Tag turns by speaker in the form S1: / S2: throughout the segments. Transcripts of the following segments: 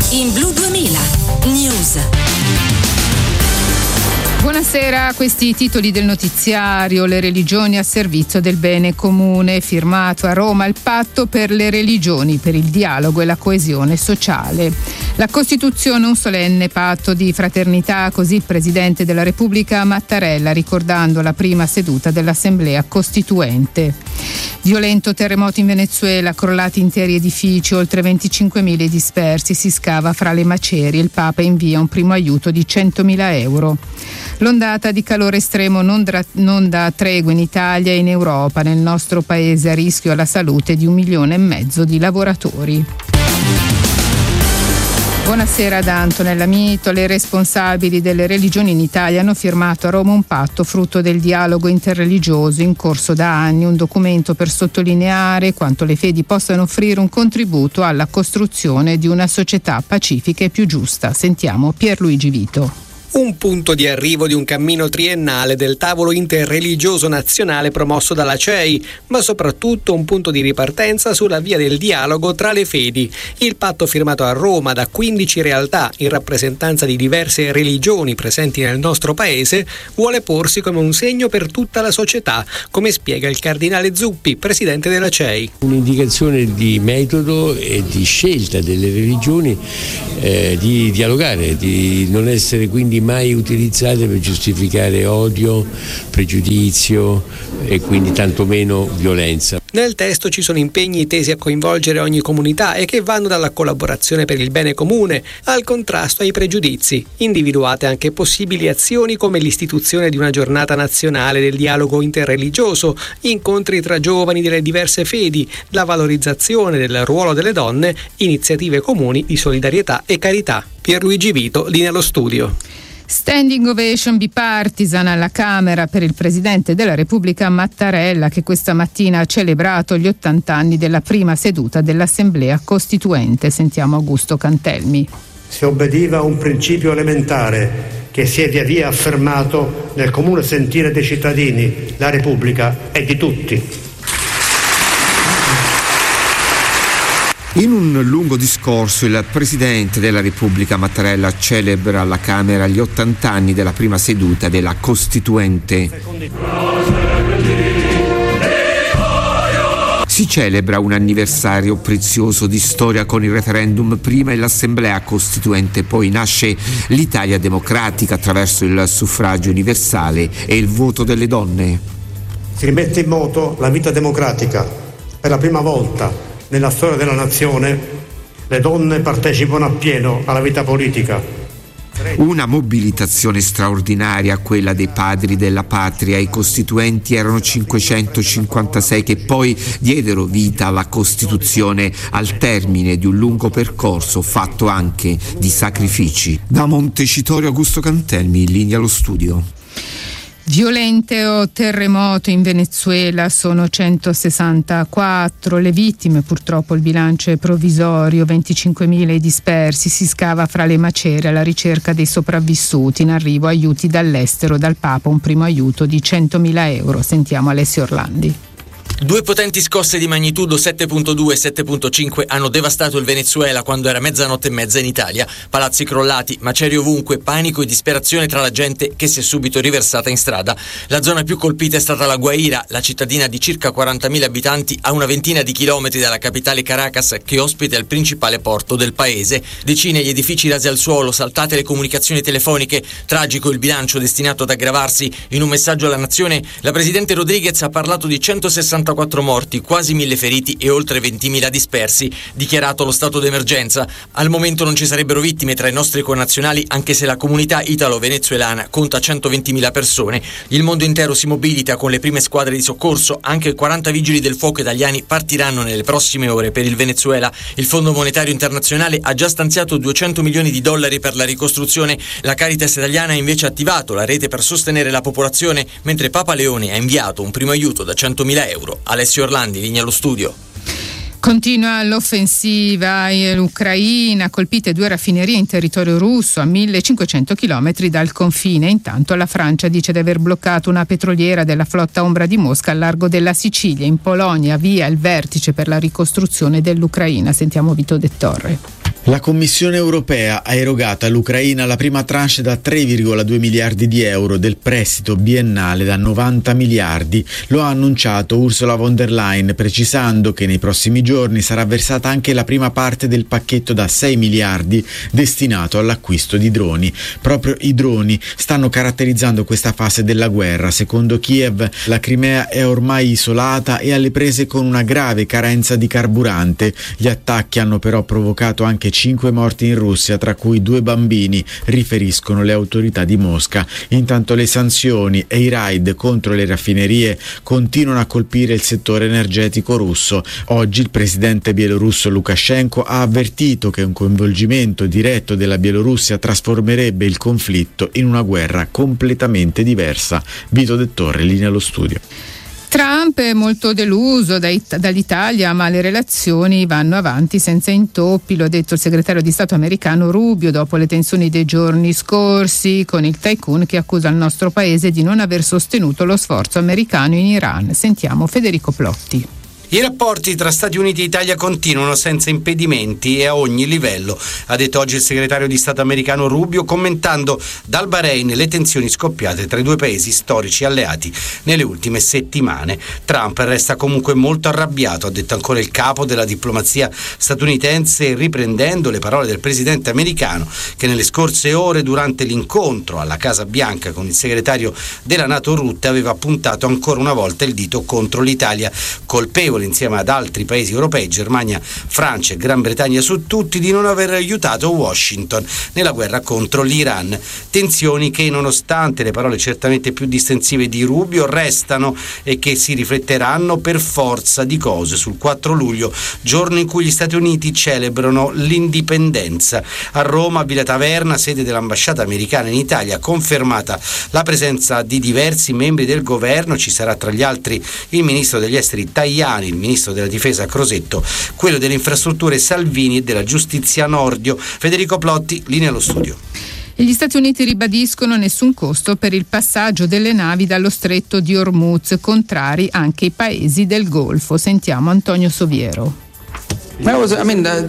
S1: in Blu 2000 News.
S2: Buonasera, questi i titoli del notiziario. Le religioni a servizio del bene comune. Firmato a Roma il patto per le religioni, per il dialogo e la coesione sociale. La Costituzione, un solenne patto di fraternità, così il Presidente della Repubblica Mattarella, ricordando la prima seduta dell'Assemblea Costituente. Violento terremoto in Venezuela, crollati interi edifici, oltre 25.000 dispersi, si scava fra le macerie. Il Papa invia un primo aiuto di 100.000 euro. L'ondata di calore estremo non dà tregua in Italia e in Europa. Nel nostro paese a rischio la salute di 1,5 milioni di lavoratori. Buonasera ad Antonella Mito. Le responsabili delle religioni in Italia hanno firmato a Roma un patto frutto del dialogo interreligioso in corso da anni, un documento per sottolineare quanto le fedi possano offrire un contributo alla costruzione di una società pacifica e più giusta. Sentiamo Pierluigi Vito.
S3: Un punto di arrivo di un cammino triennale del tavolo interreligioso nazionale promosso dalla CEI, ma soprattutto un punto di ripartenza sulla via del dialogo tra le fedi. Il patto firmato a Roma da 15 realtà in rappresentanza di diverse religioni presenti nel nostro paese vuole porsi come un segno per tutta la società, come spiega il cardinale Zuppi, presidente della CEI.
S4: Un'indicazione di metodo e di scelta delle religioni di dialogare, di non essere quindi mai utilizzate per giustificare odio, pregiudizio e quindi tantomeno violenza.
S3: Nel testo ci sono impegni tesi a coinvolgere ogni comunità e che vanno dalla collaborazione per il bene comune al contrasto ai pregiudizi. Individuate anche possibili azioni come l'istituzione di una giornata nazionale del dialogo interreligioso, incontri tra giovani delle diverse fedi, la valorizzazione del ruolo delle donne, iniziative comuni di solidarietà e carità. Pierluigi Vito, linea allo studio.
S2: Standing ovation bipartisan alla Camera per il Presidente della Repubblica Mattarella, che questa mattina ha celebrato gli 80 anni della prima seduta dell'Assemblea Costituente. Sentiamo Augusto Cantelmi.
S5: Si obbediva a un principio elementare che si è via via affermato nel comune sentire dei cittadini: la Repubblica è di tutti.
S6: In un lungo discorso il Presidente della Repubblica Mattarella celebra alla Camera gli 80 anni della prima seduta della Costituente. Si celebra un anniversario prezioso di storia con il referendum prima e l'Assemblea Costituente, poi nasce l'Italia democratica attraverso il suffragio universale e il voto delle donne.
S5: Si rimette in moto la vita democratica. Per la prima volta nella storia della nazione le donne partecipano appieno alla vita politica.
S6: Una mobilitazione straordinaria, quella dei padri della patria. I costituenti erano 556 che poi diedero vita alla Costituzione al termine di un lungo percorso fatto anche di sacrifici. Da Montecitorio Augusto Cantelmi, in linea allo studio.
S2: Violento terremoto in Venezuela, sono 164 le vittime, purtroppo il bilancio è provvisorio, 25.000 i dispersi, si scava fra le macerie alla ricerca dei sopravvissuti, in arrivo aiuti dall'estero, dal Papa un primo aiuto di 100.000 euro. Sentiamo Alessio Orlandi.
S7: Due potenti scosse di magnitudo 7.2 e 7.5 hanno devastato il Venezuela quando era mezzanotte e mezza in Italia. Palazzi crollati, macerie ovunque, panico e disperazione tra la gente che si è subito riversata in strada. La zona più colpita è stata La Guaira, la cittadina di circa 40.000 abitanti a una ventina di chilometri dalla capitale Caracas, che ospita il principale porto del paese. Decine gli edifici rasi al suolo, saltate le comunicazioni telefoniche, tragico il bilancio destinato ad aggravarsi. In un messaggio alla nazione, la presidente Rodriguez ha parlato di 164 morti, quasi 1.000 feriti e oltre 20.000 dispersi. Dichiarato lo stato d'emergenza. Al momento non ci sarebbero vittime tra i nostri connazionali, anche se la comunità italo-venezuelana conta 120.000 persone. Il mondo intero si mobilita con le prime squadre di soccorso. Anche 40 vigili del fuoco italiani partiranno nelle prossime ore per il Venezuela. Il Fondo Monetario Internazionale ha già stanziato $200 milioni per la ricostruzione. La Caritas italiana ha invece attivato la rete per sostenere la popolazione, mentre Papa Leone ha inviato un primo aiuto da 100.000 euro. Alessio Orlandi, linea allo studio.
S2: Continua l'offensiva l'Ucraina, colpite 2 raffinerie in territorio russo a 1.500 chilometri dal confine. Intanto la Francia dice di aver bloccato una petroliera della flotta ombra di Mosca al largo della Sicilia. In Polonia via il vertice per la ricostruzione dell'Ucraina. Sentiamo Vito De Torre.
S8: La Commissione europea ha erogato all'Ucraina la prima tranche da 3,2 miliardi di euro del prestito biennale da 90 miliardi. Lo ha annunciato Ursula von der Leyen, precisando che nei prossimi giorni sarà versata anche la prima parte del pacchetto da 6 miliardi destinato all'acquisto di droni. Proprio i droni stanno caratterizzando questa fase della guerra. Secondo Kiev, la Crimea è ormai isolata e alle prese con una grave carenza di carburante. Gli attacchi hanno però provocato anche 5 morti in Russia, tra cui 2 bambini, riferiscono le autorità di Mosca. Intanto le sanzioni e i raid contro le raffinerie continuano a colpire il settore energetico russo. Oggi il presidente bielorusso Lukashenko ha avvertito che un coinvolgimento diretto della Bielorussia trasformerebbe il conflitto in una guerra completamente diversa. Vito De Torre, linea allo studio.
S2: Trump è molto deluso dall'Italia, ma le relazioni vanno avanti senza intoppi, lo ha detto il segretario di Stato americano Rubio dopo le tensioni dei giorni scorsi con il tycoon che accusa il nostro paese di non aver sostenuto lo sforzo americano in Iran. Sentiamo Federico Plotti.
S9: I rapporti tra Stati Uniti e Italia continuano senza impedimenti e a ogni livello, ha detto oggi il segretario di Stato americano Rubio, commentando dal Bahrain le tensioni scoppiate tra i due paesi storici alleati nelle ultime settimane. Trump resta comunque molto arrabbiato, ha detto ancora il capo della diplomazia statunitense, riprendendo le parole del presidente americano che nelle scorse ore durante l'incontro alla Casa Bianca con il segretario della NATO Rutte aveva puntato ancora una volta il dito contro l'Italia, colpevole insieme ad altri paesi europei, Germania, Francia e Gran Bretagna su tutti, di non aver aiutato Washington nella guerra contro l'Iran. Tensioni che, nonostante le parole certamente più distensive di Rubio, restano e che si rifletteranno per forza di cose sul 4 luglio, giorno in cui gli Stati Uniti celebrano l'indipendenza. A Roma, a Villa Taverna, sede dell'ambasciata americana in Italia, confermata la presenza di diversi membri del governo. Ci sarà tra gli altri il ministro degli esteri Tajani, il ministro della difesa Crosetto, quello delle infrastrutture Salvini e della giustizia Nordio. Federico Plotti, linea allo studio.
S2: E gli Stati Uniti ribadiscono nessun costo per il passaggio delle navi dallo stretto di Hormuz, contrari anche i paesi del Golfo. Sentiamo Antonio Soviero.
S10: Per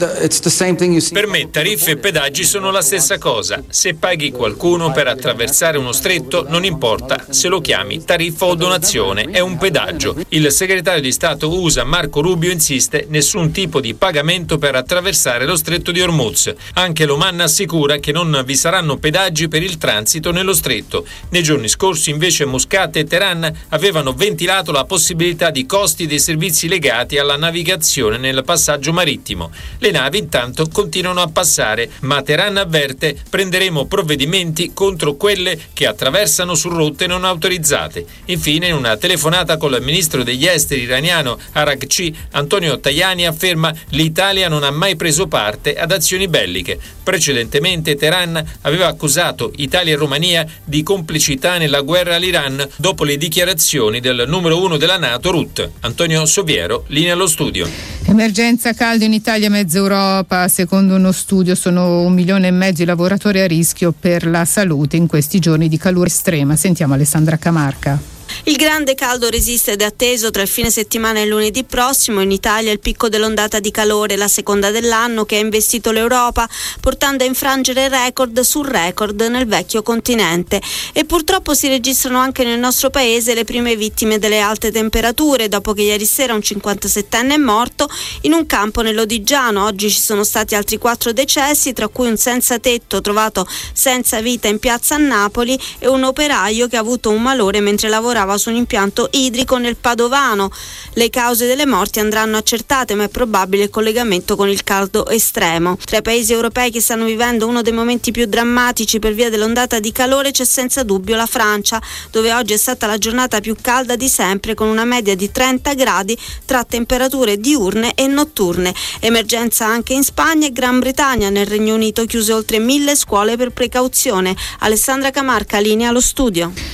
S10: me tariffe e pedaggi sono la stessa cosa. Se paghi qualcuno per attraversare uno stretto, non importa se lo chiami tariffa o donazione, è un pedaggio. Il segretario di Stato USA Marco Rubio insiste: nessun tipo di pagamento per attraversare lo stretto di Hormuz. Anche l'Oman assicura che non vi saranno pedaggi per il transito nello stretto. Nei giorni scorsi invece Muscat e Teheran avevano ventilato la possibilità di costi dei servizi legati alla navigazione nel passaggio marittimo. Le navi intanto continuano a passare, ma Teheran avverte: prenderemo provvedimenti contro quelle che attraversano su rotte non autorizzate. Infine, in una telefonata con il ministro degli esteri iraniano Araghchi, Antonio Tajani afferma: l'Italia non ha mai preso parte ad azioni belliche. Precedentemente Teheran aveva accusato Italia e Romania di complicità nella guerra all'Iran dopo le dichiarazioni del numero 1 della NATO Rutte. Antonio Soviero, linea allo studio.
S2: Emergenza caldo in Italia e mezza Europa. Secondo uno studio sono 1,5 milioni i lavoratori a rischio per la salute in questi giorni di calore estrema. Sentiamo Alessandra Camarca.
S11: Il grande caldo resiste ed è atteso tra il fine settimana e il lunedì prossimo. In Italia il picco dell'ondata di calore, la seconda dell'anno, che ha investito l'Europa, portando a infrangere record su record nel vecchio continente. E purtroppo si registrano anche nel nostro paese le prime vittime delle alte temperature, dopo che ieri sera un 57enne è morto in un campo nell'Odigiano. Oggi ci sono stati altri 4 decessi, tra cui un senza tetto trovato senza vita in piazza a Napoli e un operaio che ha avuto un malore mentre lavorava su un impianto idrico nel Padovano. Le cause delle morti andranno accertate, ma è probabile il collegamento con il caldo estremo. Tra i paesi europei che stanno vivendo uno dei momenti più drammatici per via dell'ondata di calore c'è senza dubbio la Francia, dove oggi è stata la giornata più calda di sempre, con una media di 30 gradi tra temperature diurne e notturne. Emergenza anche in Spagna e Gran Bretagna. Nel Regno Unito chiuse oltre 1000 scuole per precauzione. Alessandra Camarca, linea allo studio.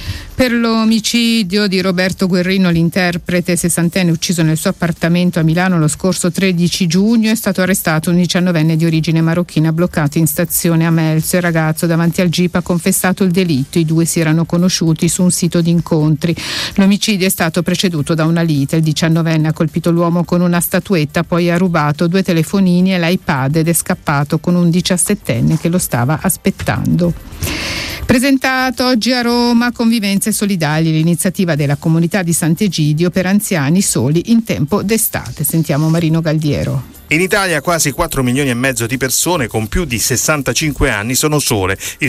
S2: Per l'omicidio di Roberto Guerrino, l'interprete 60enne ucciso nel suo appartamento a Milano lo scorso 13 giugno, è stato arrestato un 19enne di origine marocchina bloccato in stazione a Melzo. Il ragazzo davanti al GIP ha confessato il delitto. I due si erano conosciuti su un sito di incontri. L'omicidio è stato preceduto da una lite. Il 19enne ha colpito l'uomo con una statuetta, poi ha rubato 2 telefonini e l'iPad ed è scappato con un 17enne che lo stava aspettando. Presentato oggi a Roma Convivenze Solidali, l'iniziativa della comunità di Sant'Egidio per anziani soli in tempo d'estate. Sentiamo Marino Galdiero.
S12: In Italia quasi 4 milioni e mezzo di persone con più di 65 anni sono sole. Il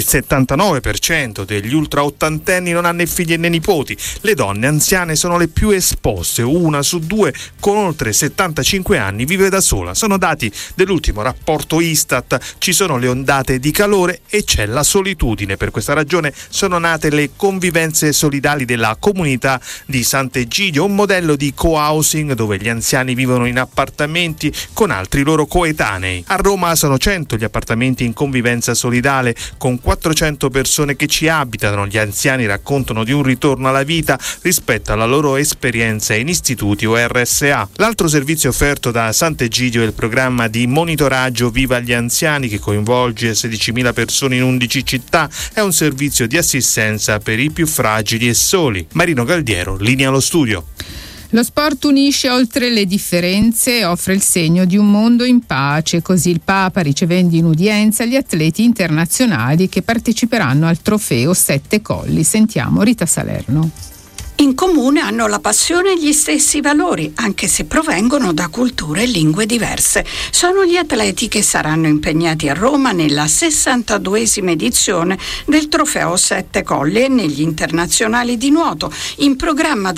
S12: 79% degli ultra ottantenni non ha né figli né nipoti. Le donne anziane sono le più esposte. 1 su 2 con oltre 75 anni vive da sola. Sono dati dell'ultimo rapporto Istat. Ci sono le ondate di calore e c'è la solitudine. Per questa ragione sono nate le convivenze solidali della comunità di Sant'Egidio, un modello di co-housing dove gli anziani vivono in appartamenti con altri loro coetanei. A Roma sono 100 gli appartamenti in convivenza solidale con 400 persone che ci abitano. Gli anziani raccontano di un ritorno alla vita rispetto alla loro esperienza in istituti o RSA. L'altro servizio offerto da Sant'Egidio è il programma di monitoraggio Viva gli Anziani che coinvolge 16.000 persone in 11 città. È un servizio di assistenza per i più fragili e soli. Marino Galdiero, linea allo studio.
S2: Lo sport unisce oltre le differenze e offre il segno di un mondo in pace. Così il Papa ricevendo in udienza gli atleti internazionali che parteciperanno al trofeo 7 Colli. Sentiamo Rita Salerno.
S13: In comune hanno la passione e gli stessi valori, anche se provengono da culture e lingue diverse. Sono gli atleti che saranno impegnati a Roma nella 62esima edizione del trofeo 7 Colli e negli internazionali di nuoto, in programma